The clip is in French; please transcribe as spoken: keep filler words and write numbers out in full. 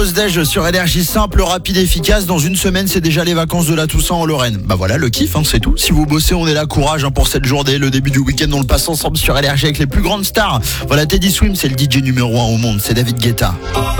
Pause-déj sur Énergie, simple, rapide, efficace. Dans une semaine, c'est déjà les vacances de la Toussaint en Lorraine. Bah voilà, le kiff, hein, c'est tout. Si vous bossez, on est là, courage hein, pour cette journée. Le début du week-end, on le passe ensemble sur Énergie avec les plus grandes stars. Voilà, Teddy Swim, c'est le D J numéro un au monde. C'est David Guetta.